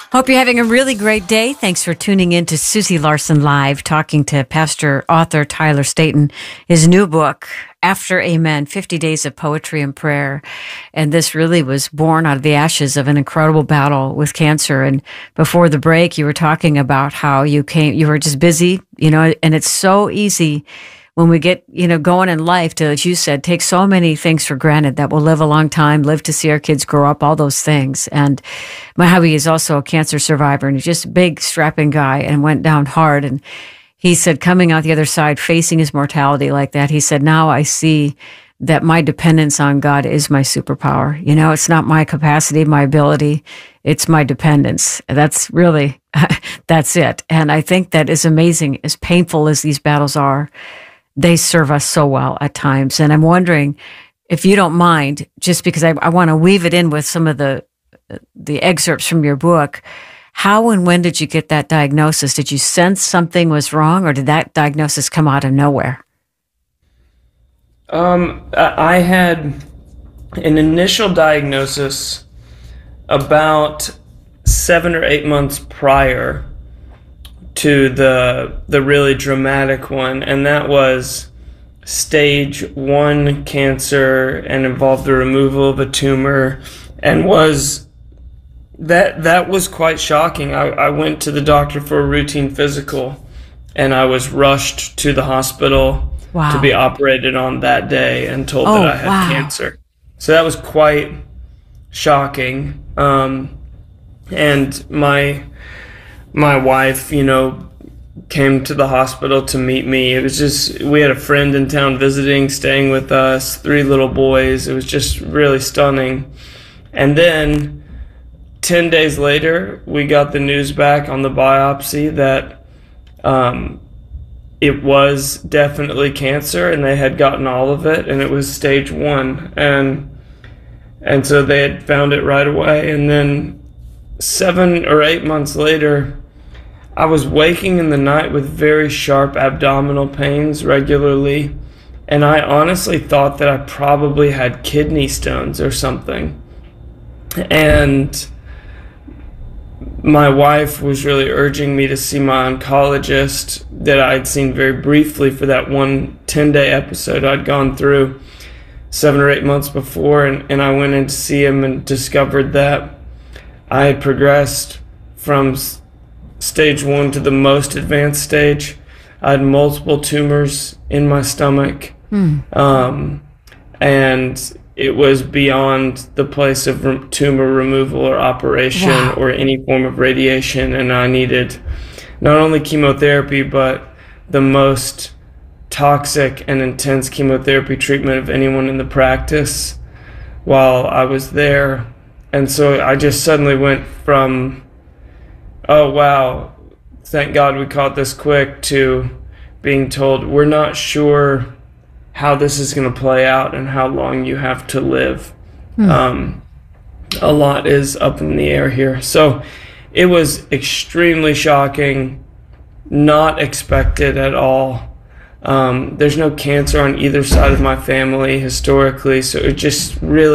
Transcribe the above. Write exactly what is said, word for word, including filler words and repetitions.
Hope you're having a really great day. Thanks for tuning in to Susie Larson Live, talking to pastor, author Tyler Staton. His new book, After Amen, fifty Days of Poetry and Prayer. And this really was born out of the ashes of an incredible battle with cancer. And before the break, you were talking about how you came, you were just busy, you know, and it's so easy when we get, you know, going in life to, as you said, take so many things for granted that we'll live a long time, live to see our kids grow up, all those things. And my hubby is also a cancer survivor, and he's just a big, strapping guy and went down hard. And he said, coming out the other side, facing his mortality like that, he said, now I see that my dependence on God is my superpower. You know, it's not my capacity, my ability, it's my dependence. That's really, that's it. And I think that is amazing, as painful as these battles are. They serve us so well at times. And I'm wondering, if you don't mind, just because I, I want to weave it in with some of the the excerpts from your book, how and when did you get that diagnosis? Did you sense something was wrong, or did that diagnosis come out of nowhere? Um, I had an initial diagnosis about seven or eight months prior to the the really dramatic one, and that was stage one cancer and involved the removal of a tumor, and was that that was quite shocking. I, I went to the doctor for a routine physical, and I was rushed to the hospital wow. to be operated on that day and told oh, that I had wow. cancer. So that was quite shocking. Um, and my My wife, you know, came to the hospital to meet me. It was just, we had a friend in town visiting, staying with us, three little boys. It was just really stunning. And then ten days later, we got the news back on the biopsy that um, it was definitely cancer, and they had gotten all of it, and it was stage one. And, and so they had found it right away. And then seven or eight months later, I was waking in the night with very sharp abdominal pains regularly, and I honestly thought that I probably had kidney stones or something. And my wife was really urging me to see my oncologist that I'd seen very briefly for that one ten-day episode I'd gone through seven or eight months before, and, and I went in to see him and discovered that I had progressed from stage one to the most advanced stage. I had multiple tumors in my stomach, mm. um, and it was beyond the place of re- tumor removal or operation wow. or any form of radiation, and I needed not only chemotherapy, but the most toxic and intense chemotherapy treatment of anyone in the practice while I was there. And so I just suddenly went from, oh, wow, thank God we caught this quick, to being told, we're not sure how this is going to play out and how long you have to live. Hmm. Um, a lot is up in the air here. So it was extremely shocking, not expected at all. Um, there's no cancer on either side of my family historically, so it just really